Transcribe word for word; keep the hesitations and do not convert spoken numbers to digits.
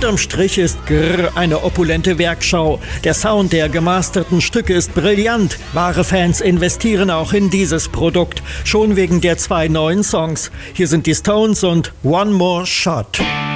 Unterm Strich ist Grrr eine opulente Werkschau. Der Sound der gemasterten Stücke ist brillant. Wahre Fans investieren auch in dieses Produkt. Schon wegen der zwei neuen Songs. Hier sind die Stones und One More Shot.